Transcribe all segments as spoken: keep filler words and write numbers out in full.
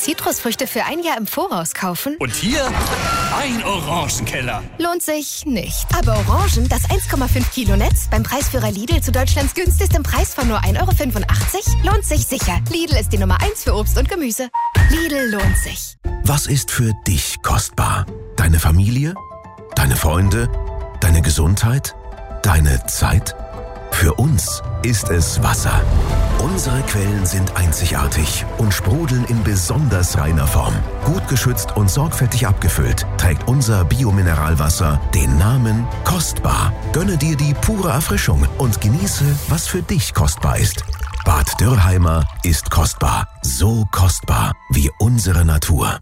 Zitrusfrüchte für ein Jahr im Voraus kaufen? Und hier ein Orangenkeller. Lohnt sich nicht. Aber Orangen, das eins Komma fünf Kilo Netz, beim Preisführer Lidl zu Deutschlands günstigstem Preis von nur ein Euro fünfundachtzig, lohnt sich sicher. Lidl ist die Nummer eins für Obst und Gemüse. Lidl lohnt sich. Was ist für dich kostbar? Deine Familie? Deine Freunde? Deine Gesundheit? Deine Zeit? Für uns ist es Wasser. Unsere Quellen sind einzigartig und sprudeln in besonders reiner Form. Gut geschützt und sorgfältig abgefüllt trägt unser Biomineralwasser den Namen Kostbar. Gönne dir die pure Erfrischung und genieße, was für dich kostbar ist. Bad Dürrheimer ist kostbar. So kostbar wie unsere Natur.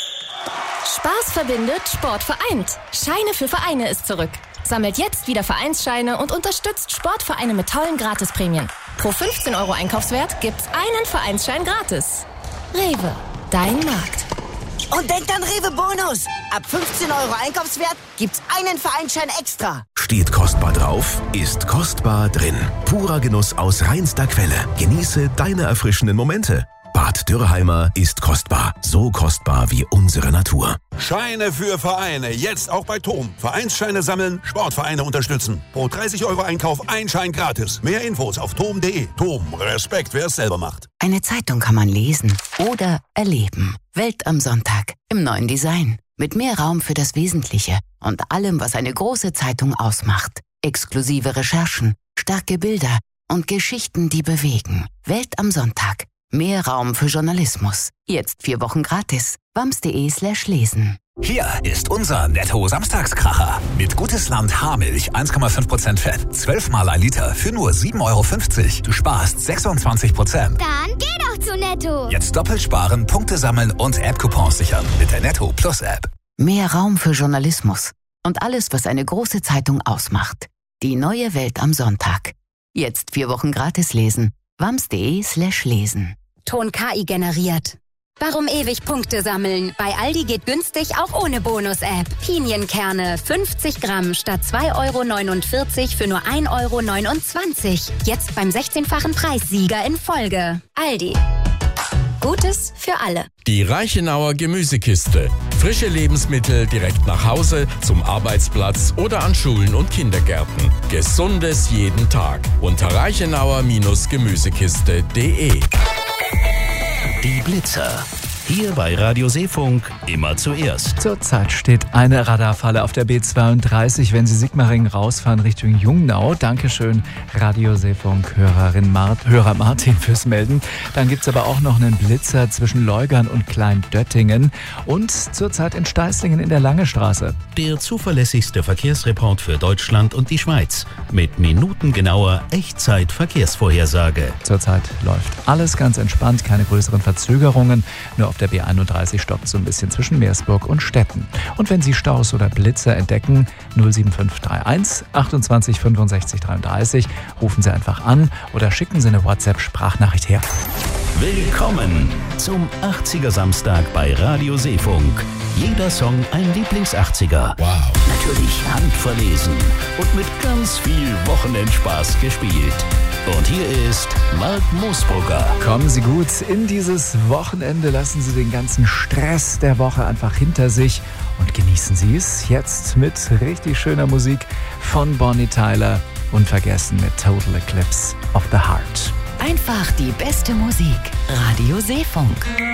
Spaß verbindet, Sport vereint. Scheine für Vereine ist zurück. Sammelt jetzt wieder Vereinsscheine und unterstützt Sportvereine mit tollen Gratisprämien. Pro fünfzehn Euro Einkaufswert gibt's einen Vereinsschein gratis. Rewe, dein Markt. Und denkt an Rewe Bonus. Ab fünfzehn Euro Einkaufswert gibt's einen Vereinsschein extra. Steht kostbar drauf, ist kostbar drin. Purer Genuss aus reinster Quelle. Genieße deine erfrischenden Momente. Bad Dürrheimer ist kostbar. So kostbar wie unsere Natur. Scheine für Vereine. Jetzt auch bei Tom. Vereinsscheine sammeln, Sportvereine unterstützen. Pro dreißig Euro Einkauf ein Schein gratis. Mehr Infos auf tom punkt de. Tom, Respekt, wer es selber macht. Eine Zeitung kann man lesen oder erleben. Welt am Sonntag im neuen Design. Mit mehr Raum für das Wesentliche und allem, was eine große Zeitung ausmacht. Exklusive Recherchen, starke Bilder und Geschichten, die bewegen. Welt am Sonntag. Mehr Raum für Journalismus. Jetzt vier Wochen gratis. wams.de slash lesen. Hier ist unser Netto-Samstagskracher. Mit Gutes Land Haarmilch, eins Komma fünf Prozent Fett, zwölf Mal ein Liter für nur sieben Euro fünfzig. Du sparst sechsundzwanzig Prozent. Dann geh doch zu Netto. Jetzt doppelt sparen, Punkte sammeln und App-Coupons sichern mit der Netto Plus App. Mehr Raum für Journalismus und alles, was eine große Zeitung ausmacht. Die neue Welt am Sonntag. Jetzt vier Wochen gratis lesen. wams.de slash lesen. Ton K I generiert. Warum ewig Punkte sammeln? Bei Aldi geht günstig auch ohne Bonus-App. Pinienkerne fünfzig Gramm statt zwei Euro neunundvierzig für nur ein Euro neunundzwanzig. Jetzt beim sechzehnfachen Preissieger in Folge. Aldi. Gutes für alle. Die Reichenauer Gemüsekiste. Frische Lebensmittel direkt nach Hause, zum Arbeitsplatz oder an Schulen und Kindergärten. Gesundes jeden Tag. Unter reichenauer Gemüsekiste punkt de. Die Blitzer. Hier bei Radio Seefunk immer zuerst. Zurzeit steht eine Radarfalle auf der B zweiunddreißig, wenn Sie Sigmaringen rausfahren Richtung Jungnau. Dankeschön, Radio Seefunk, Hörerin Mart, Hörer Martin fürs Melden. Dann gibt es aber auch noch einen Blitzer zwischen Leugern und Kleindöttingen und zurzeit in Steißlingen in der Langestraße. Der zuverlässigste Verkehrsreport für Deutschland und die Schweiz. Mit minutengenauer Echtzeit-Verkehrsvorhersage. Zurzeit läuft alles ganz entspannt, keine größeren Verzögerungen. Nur auf der B einunddreißig stoppt so ein bisschen zwischen Meersburg und Stetten. Und wenn Sie Staus oder Blitzer entdecken, null sieben fünf drei eins achtundzwanzig fünfundsechzig dreiunddreißig, rufen Sie einfach an oder schicken Sie eine WhatsApp-Sprachnachricht her. Willkommen zum achtziger Samstag bei Radio Seefunk. Jeder Song ein Lieblings-achtziger. Wow. Natürlich handverlesen und mit ganz viel Wochenendspaß gespielt. Und hier ist Mark Moosbrugger. Kommen Sie gut in dieses Wochenende, lassen Sie den ganzen Stress der Woche einfach hinter sich und genießen Sie es jetzt mit richtig schöner Musik von Bonnie Tyler. Unvergessen mit Total Eclipse of the Heart. Einfach die beste Musik. Radio Seefunk.